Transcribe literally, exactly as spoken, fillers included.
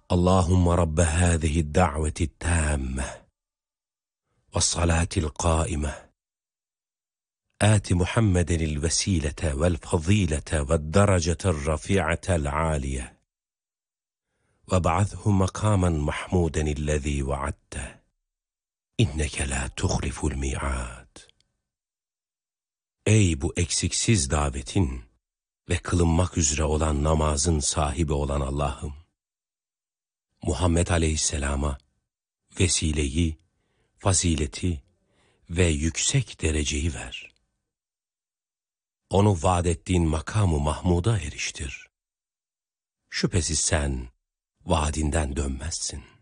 Allahümme Rabbe hâzihi da'veti tâmme ve salâtil qâime آت محمد الوسيلة والفضيلة والدرجة الرفيعة العالية وابعثه مقاما محمودا الذي وعدته إنك لا تخلف الميعاد. Ey bu eksiksiz davetin ve kılınmak üzere olan namazın sahibi olan Allah'ım, Muhammed Aleyhisselam'a vesileyi, fazileti ve yüksek dereceyi ver. Onu vaad ettiğin makamı Mahmud'a eriştir. Şüphesiz sen vaadinden dönmezsin.